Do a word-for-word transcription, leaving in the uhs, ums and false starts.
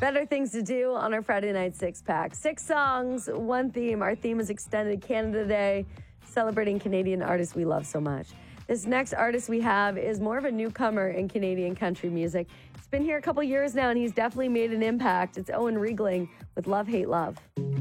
Better things to do on our Friday night six pack. Six songs, one theme. Our theme is Extended Canada Day, celebrating Canadian artists we love so much. This next artist we have is more of a newcomer in Canadian country music. He's been here a couple years now, and he's definitely made an impact. It's Owen Riegling with Love, Hate, Love.